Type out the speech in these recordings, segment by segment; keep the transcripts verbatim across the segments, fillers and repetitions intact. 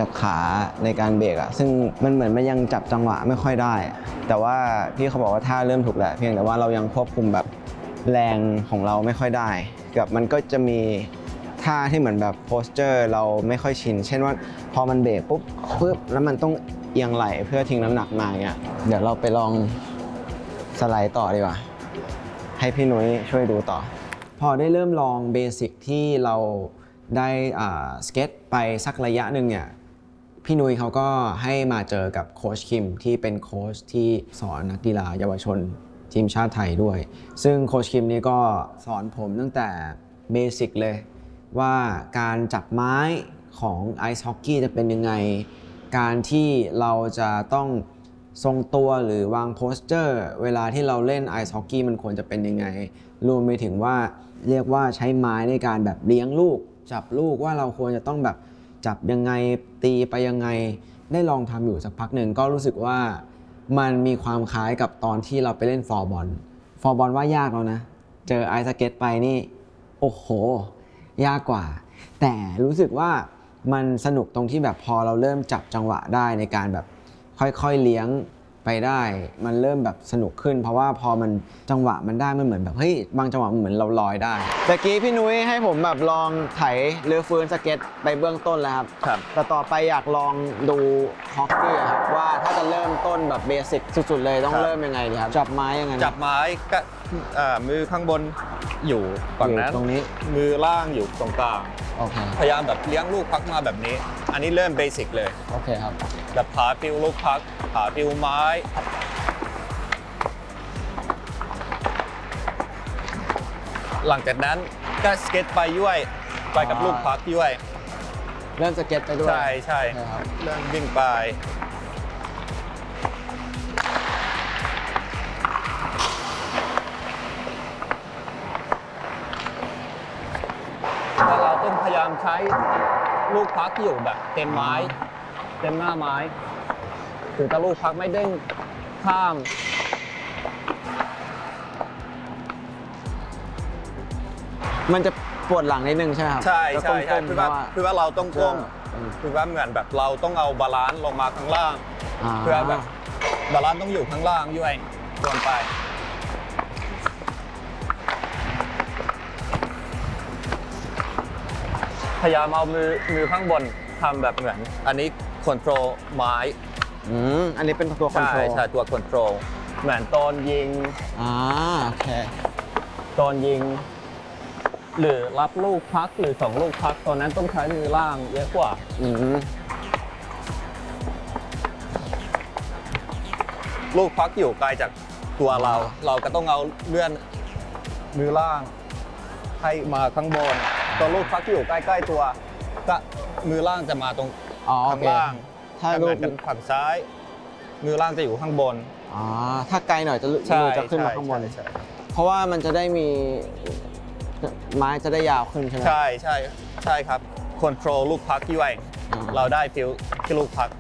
จับขาในการเบรกอะซึ่งมันเหมือนมันยังจับจังหวะไม่ค่อยได้แต่ว่าพี่เขาบอกว่าท่าเริ่มถูกแหละเพียงแต่ว่าเรายังควบคุมแบบแรงของเราไม่ค่อยได้กับมันก็จะมีท่าที่เหมือนแบบโพสเจอร์เราไม่ค่อยชินเช่นว่าพอมันเบรกปุ๊บปุ๊บแล้วมันต้องเอียงไหลเพื่อทิ้งน้ำหนักมาเงี้ยเดี๋ยวเราไปลองสไลด์ต่อดีกว่าให้พี่นุ้ยช่วยดูต่อพอได้เริ่มลองเบสิกที่เราได้สเก็ตไปสักระยะหนึ่งเนี่ยพี่นุ้ยเขาก็ให้มาเจอกับโค้ชคิมที่เป็นโค้ชที่สอนนักกีฬาเยาวชนทีมชาติไทยด้วยซึ่งโค้ชคิมนี่ก็สอนผมตั้งแต่เบสิกเลยว่าการจับไม้ของไอซ์ฮอกกี้จะเป็นยังไงการที่เราจะต้องทรงตัวหรือวางโพสเจอร์เวลาที่เราเล่นไอซ์ฮอกกี้มันควรจะเป็นยังไงรวมไปถึงว่าเรียกว่าใช้ไม้ในการแบบเลี้ยงลูกจับลูกว่าเราควรจะต้องแบบจับยังไงตีไปยังไงได้ลองทำอยู่สักพักหนึ่งก็รู้สึกว่ามันมีความคล้ายกับตอนที่เราไปเล่นฟอร์บอลฟอร์บอลว่ายากแล้วนะเจอไอซ์สเก็ตไปนี่โอ้โหยากกว่าแต่รู้สึกว่ามันสนุกตรงที่แบบพอเราเริ่มจับจังหวะได้ในการแบบค่อยๆเลี้ยงไปได้มันเริ่มแบบสนุกขึ้นเพราะว่าพอมันจังหวะมันได้มันเหมือนแบบเฮ้ยบางจังหวะมันเหมือนเราลอยได้ตะกี้พี่นุ้ยให้ผมแบบลองไถเรือฟื้นสเก็ตไปเบื้องต้นแล้วครับครับแต่ต่อไปอยากลองดูฮอกกี้ครับว่าถ้าจะเริ่มต้นแบบเบสิกสุดๆเลยต้องเริ่มยังไงดีครับจับไม้ยังไงจับไม้ก็มือข้างบนอยู่ฝั่งนั้นตรงนี้มือล่างอยู่ตรงกลางพยายามแบบเลี้ยงลูกพักมาแบบนี้อันนี้เริ่มเบสิกเลยโอเคครับแบบผาฟิวลูกพักผาฟิวไม้หลังจากนั้นก็สเก็ตไปด้วยไปกับลูกพักด้วยเริ่มสเก็ตไปด้วยใช่ใช่เริ่มวิ่งไปถ้าเราต้องพยายามใช้ลูกพักอยู่แบบเต็มไม้เต็มหน้าไม้ถึงถ้าลูกพักไม่เด้งข้ามมันจะปวดหลังนิดนึงใช่ไหมครับใช่ใช่ใช่คือว่าคือว่าเราต้องก้มคือว่าเหมือนแบบเราต้องเอาบาลานซ์ลงมาข้างล่างเพื่อแบบบาลานซ์ต้องอยู่ข้างล่างด้วยส่วนไปพยายามเอามือมือข้างบนทำแบบเหมือนอันนี้คอนโทรลไม้อืมอันนี้เป็นตัวคอนโทรลใช่ใช่ตัวคอนโทรลเหมือนตอนยิงอ่าโอเคตอนยิงหรือรับลูกพักหรือสองลูกพักตอนนั้นต้องใช้มือล่างเยอะกว่าอืมลูกพักอยู่ไกลจากตัวเราเราก็ต้องเอาเลื่อนมือล่างให้มาข้างบนตอนลูกพักอยู่ใกล้ๆตัวก็มือล่างจะมาตรงข้างล่างถ้าลูกกันฝั่งซ้ายมือล่างจะอยู่ข้างบนอ๋อถ้าไกลหน่อยจะมือจะขึ้นมาข้างบนเพราะว่ามันจะได้มีไม้จะได้ยาวขึ้นใช่ไหมใช่ใช่ใช่ครับคอนโทรลลูกพักด้วยเราได้ฟิลที่ลูกพัก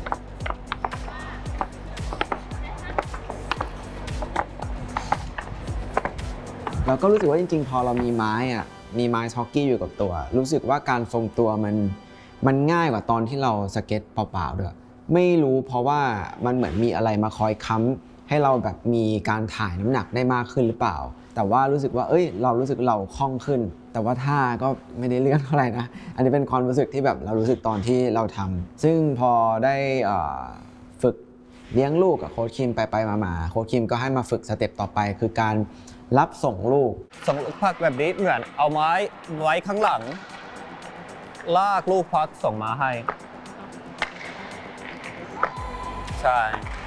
เราก็รู้สึกว่าจริงๆพอเรามีไม้อะมีไม้ฮอกกี้อยู่กับตัวรู้สึกว่าการทรงตัวมันมันง่ายกว่าตอนที่เราสเก็ตเปล่าๆด้วยไม่รู้เพราะว่ามันเหมือนมีอะไรมาคอยค้ำให้เราแบบมีการถ่ายน้ำหนักได้มากขึ้นหรือเปล่าแต่ว่ารู้สึกว่าเอ้ยเรารู้สึกเราคล่องขึ้นแต่ว่าท่าก็ไม่ได้เลื่อนเท่าไหร่นะอันนี้เป็นความรู้สึกที่แบบเรารู้สึกตอนที่เราทำซึ่งพอได้ฝึกเลี้ยงลูกกับโค้ชคิมไปไปมาๆโค้ชคิมก็ให้มาฝึกสเต็ปต่อไปคือการรับส่งลูกส่งลูกพักแบบนี้เหมือนเอาไม้ไว้ข้างหลังลากลูกพักส่งมาให้ใช่